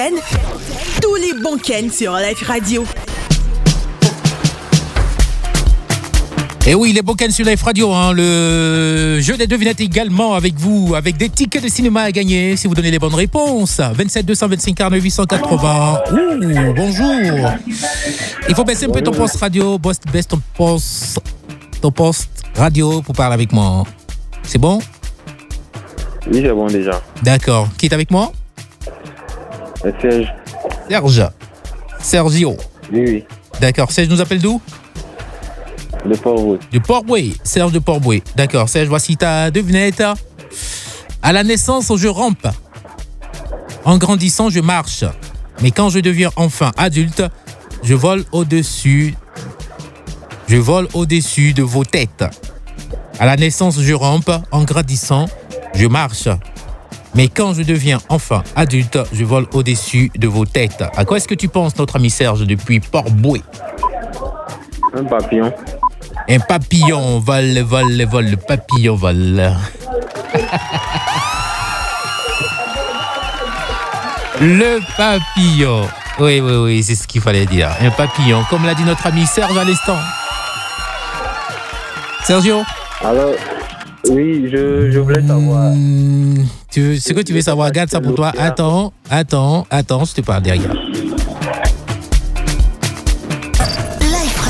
Tous les bons Ken sur Life Radio. Et oui, les Boken sur Life Radio, hein, le jeu des devinettes également avec vous, avec des tickets de cinéma à gagner si vous donnez les bonnes réponses. 27 225 49 880. Ouh, bonjour. Il faut baisser un peu ton poste radio, baisse ton poste radio pour parler avec moi. C'est bon? Oui, c'est bon déjà. D'accord. Qui est avec moi? Serge. Sergio. Oui. D'accord. Serge nous appelle d'où? De Port-Boué. De Port-Boué. Serge de Port-Boué. D'accord. Serge, voici ta devinette. À la naissance, je rampe. En grandissant, je marche. Mais quand je deviens enfin adulte, je vole au-dessus de vos têtes. À la naissance, je rampe. En grandissant, je marche. Mais quand je deviens enfin adulte, je vole au-dessus de vos têtes. À quoi est-ce que tu penses, notre ami Serge, depuis Port-Boué? Un papillon. Un papillon vole, le papillon vole. Le papillon. Oui, c'est ce qu'il fallait dire. Un papillon, comme l'a dit notre ami Serge à l'instant. Sergio? Alors, oui, je voulais savoir. Ce que tu veux savoir, garde ça pour toi. Attends, je te parle derrière.